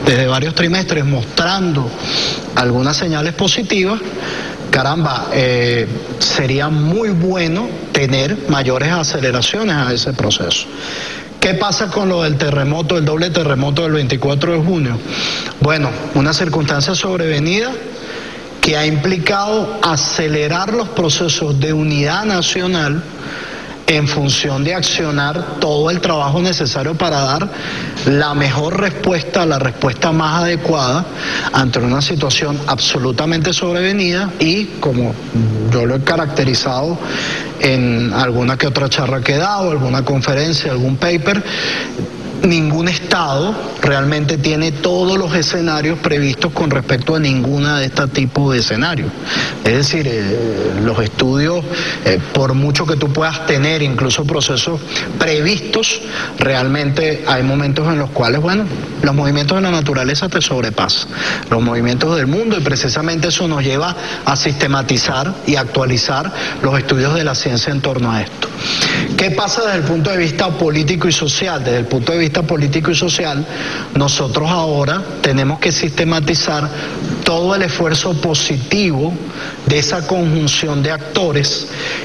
desde varios trimestres mostrando algunas señales positivas, caramba, sería muy bueno tener mayores aceleraciones a ese proceso. ¿Qué pasa con lo del terremoto, el doble terremoto del 24 de junio? Bueno, una circunstancia sobrevenida que ha implicado acelerar los procesos de unidad nacional en función de accionar todo el trabajo necesario para dar la mejor respuesta, la respuesta más adecuada ante una situación absolutamente sobrevenida y, como yo lo he caracterizado en alguna que otra charla que he dado, alguna conferencia, algún paper, ningún estado realmente tiene todos los escenarios previstos con respecto a ninguna de este tipo de escenarios. Es decir, los estudios, por mucho que tú puedas tener incluso procesos previstos, realmente hay momentos en los cuales, bueno, los movimientos de la naturaleza te sobrepasan, los movimientos del mundo, y precisamente eso nos lleva a sistematizar y actualizar los estudios de la ciencia en torno a esto. ¿Qué pasa desde el punto de vista político y social? Desde el punto de vista político y social, nosotros ahora tenemos que sistematizar todo el esfuerzo positivo de esa conjunción de actores